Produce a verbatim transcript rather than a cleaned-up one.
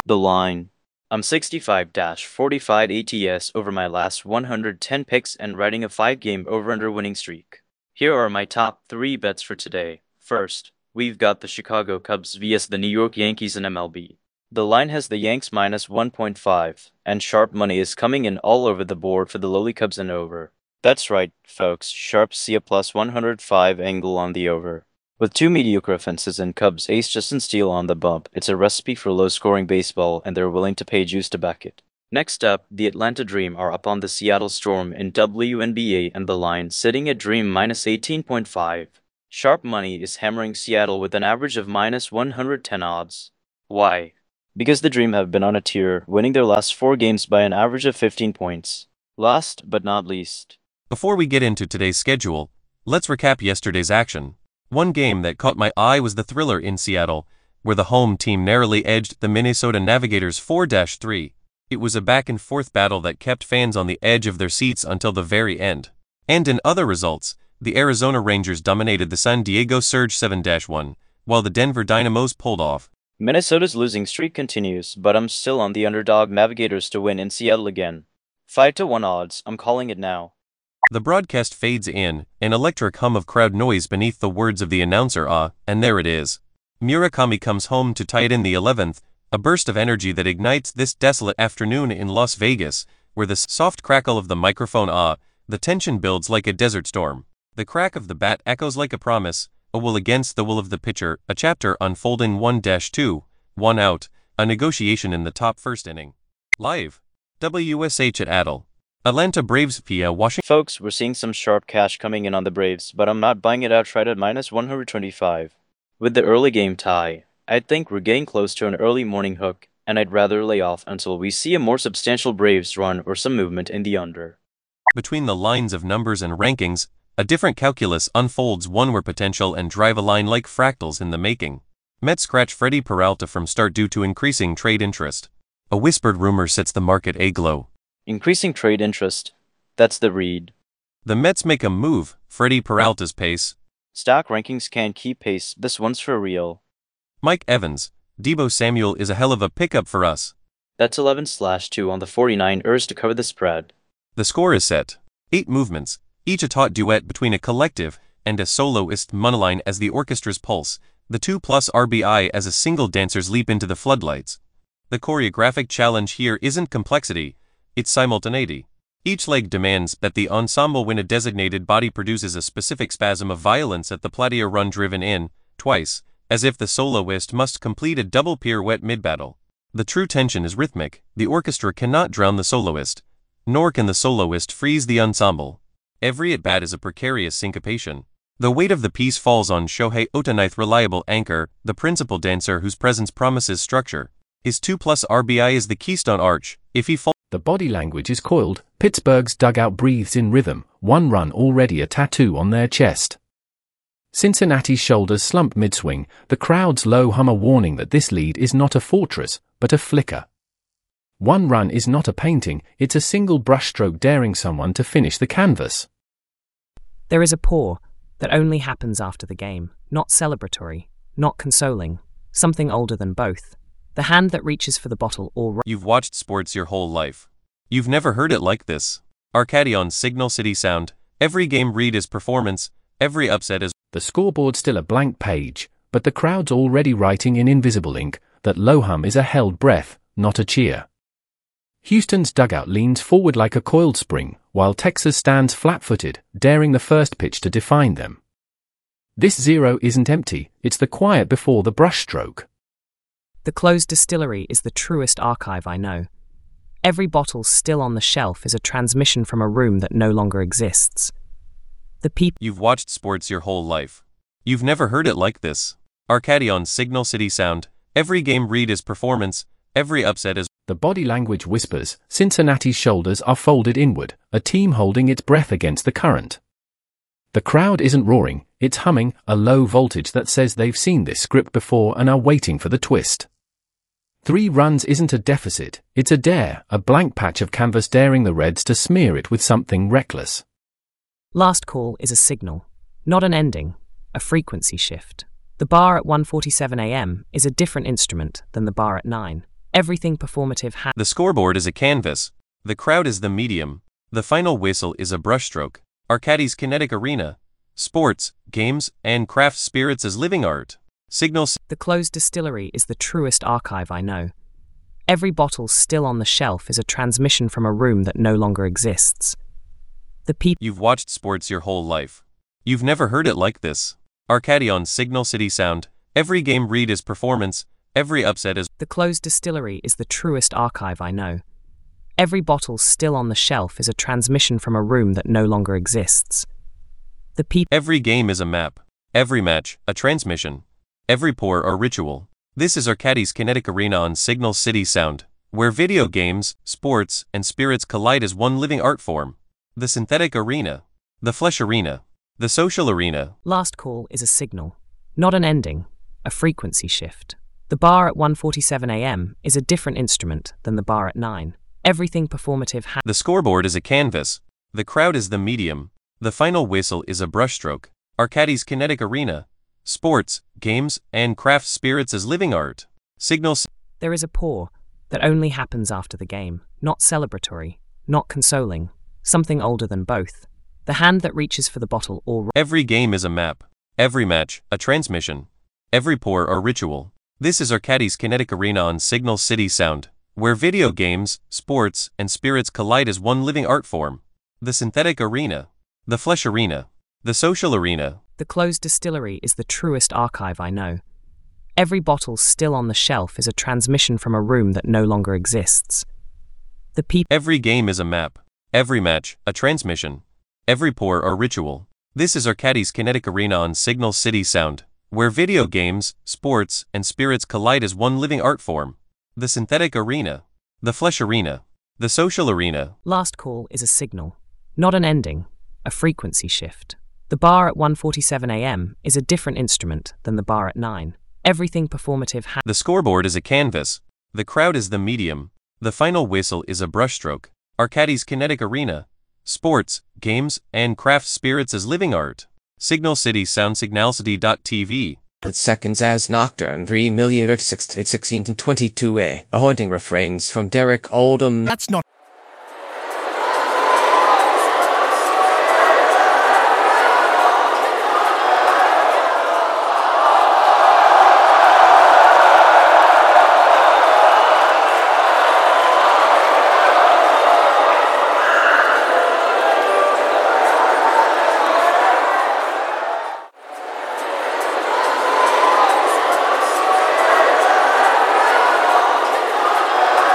The line. I'm sixty-five forty-five A T S over my last one hundred ten picks and riding a five game over-under winning streak. Here are my top three bets for today. First, we've got the Chicago Cubs versus the New York Yankees in M L B. The line has the Yanks minus one point five, and sharp money is coming in all over the board for the lowly Cubs and over. That's right, folks, sharps see a plus one hundred five angle on the over. With two mediocre offenses and Cubs ace Justin Steele on the bump, it's a recipe for low-scoring baseball, and they're willing to pay juice to back it. Next up, the Atlanta Dream are up on the Seattle Storm in W N B A, and the line sitting at Dream minus eighteen point five. Sharp money is hammering Seattle with an average of minus one hundred ten odds. Why? Because the Dream have been on a tear, winning their last four games by an average of fifteen points. Last but not least. Before we get into today's schedule, let's recap yesterday's action. One game that caught my eye was the thriller in Seattle, where the home team narrowly edged the Minnesota Navigators four to three. It was a back-and-forth battle that kept fans on the edge of their seats until the very end. And in other results, the Arizona Rangers dominated the San Diego Surge seven to one, while the Denver Dynamos pulled off. Minnesota's losing streak continues, but I'm still on the underdog Navigators to win in Seattle again. five to one odds, I'm calling it now. The broadcast fades in, an electric hum of crowd noise beneath the words of the announcer ah, and there it is. Murakami comes home to tie it in the eleventh, a burst of energy that ignites this desolate afternoon in Las Vegas, where the soft crackle of the microphone ah, the tension builds like a desert storm. The crack of the bat echoes like a promise, a will against the will of the pitcher, a chapter unfolding one to two, one out, a negotiation in the top first inning. Live. W S H at Adel. Atlanta Braves via Washington. Folks, we're seeing some sharp cash coming in on the Braves, but I'm not buying it outright at minus one hundred twenty-five. With the early game tie, I think we're getting close to an early morning hook, and I'd rather lay off until we see a more substantial Braves run or some movement in the under. Between the lines of numbers and rankings, a different calculus unfolds, one where potential and drive align like fractals in the making. Mets scratch Freddie Peralta from start due to increasing trade interest. A whispered rumor sets the market aglow. Increasing trade interest. That's the read. The Mets make a move, Freddie Peralta's pace. Stock rankings can't keep pace, this one's for real. Mike Evans, Deebo Samuel is a hell of a pickup for us. That's eleven slash two on the forty-niners to cover the spread. The score is set. Eight movements, each a taut duet between a collective and a soloist monoline as the orchestra's pulse, the two plus R B I as a single dancers leap into the floodlights. The choreographic challenge here isn't complexity, it's simultaneity. Each leg demands that the ensemble win. A designated body produces a specific spasm of violence at the platea run driven in, twice, as if the soloist must complete a double pirouette mid-battle. The true tension is rhythmic, the orchestra cannot drown the soloist, nor can the soloist freeze the ensemble. Every at-bat is a precarious syncopation. The weight of the piece falls on Shohei Ohtani's reliable anchor, the principal dancer whose presence promises structure. His two plus R B I is the keystone arch. If he falls, the body language is coiled. Pittsburgh's dugout breathes in rhythm, one run already a tattoo on their chest. Cincinnati's shoulders slump mid-swing, the crowd's low hum a warning that this lead is not a fortress, but a flicker. One run is not a painting, it's a single brushstroke daring someone to finish the canvas. There is a pour that only happens after the game, not celebratory, not consoling, something older than both. The hand that reaches for the bottle or... You've watched sports your whole life. You've never heard it like this. Arcadion Signal City Sound. Every game read is performance, every upset is... The scoreboard's still a blank page, but the crowd's already writing in invisible ink that low hum is a held breath, not a cheer. Houston's dugout leans forward like a coiled spring, while Texas stands flat-footed, daring the first pitch to define them. This zero isn't empty, it's the quiet before the brushstroke. The closed distillery is the truest archive I know. Every bottle still on the shelf is a transmission from a room that no longer exists. The people... You've watched sports your whole life. You've never heard it like this. Arcadion Signal City Sound. Every game read is performance, every upset is... The body language whispers, Cincinnati's shoulders are folded inward, a team holding its breath against the current. The crowd isn't roaring, it's humming, a low voltage that says they've seen this script before and are waiting for the twist. Three runs isn't a deficit, it's a dare, a blank patch of canvas daring the Reds to smear it with something reckless. Last call is a signal, not an ending, a frequency shift. The bar at one forty-seven a m is a different instrument than the bar at nine. Everything performative ha- The scoreboard is a canvas. The crowd is the medium. The final whistle is a brushstroke. Arcadis Kinetic Arena. Sports, games, and craft spirits as living art. Signal. The closed distillery is the truest archive I know. Every bottle still on the shelf is a transmission from a room that no longer exists. The people. You've watched sports your whole life. You've never heard it like this. Arcadi on Signal City Sound. Every game read is performance. Every upset is. The closed distillery is the truest archive I know. Every bottle still on the shelf is a transmission from a room that no longer exists. The people. Every game is a map. Every match, a transmission. Every pour or ritual. This is Arcadi's Kinetic Arena on Signal City Sound, where video games, sports, and spirits collide as one living art form. The synthetic arena. The flesh arena. The social arena. Last call is a signal, not an ending, a frequency shift. The bar at one forty-seven a m is a different instrument than the bar at nine. Everything performative ha- The scoreboard is a canvas. The crowd is the medium. The final whistle is a brushstroke. Arcadi's Kinetic Arena. Sports, games, and craft spirits as living art. Signal. There is a pour that only happens after the game, not celebratory, not consoling, something older than both. The hand that reaches for the bottle or. Every game is a map. Every match, a transmission. Every pour or ritual. This is Arcadi's Kinetic Arena on Signal City Sound, where video games, sports, and spirits collide as one living art form. The synthetic arena. The flesh arena. The social arena. The closed distillery is the truest archive I know. Every bottle still on the shelf is a transmission from a room that no longer exists. The people. Every game is a map. Every match, a transmission. Every pour or ritual. This is Arcadi's Kinetic Arena on Signal City Sound, where video games, sports, and spirits collide as one living art form. The synthetic arena. The flesh arena. The social arena. Last call is a signal, not an ending, a frequency shift. The bar at one forty-seven a m is a different instrument than the bar at nine. Everything performative ha- The scoreboard is a canvas. The crowd is the medium. The final whistle is a brushstroke. Arcadi's Kinetic Arena. Sports, games, and craft spirits as living art. Signal City Sound Signalcity dot T V. Seconds as Nocturne three million sixteen to twenty-two A. A haunting refrains from Derek Oldham. That's not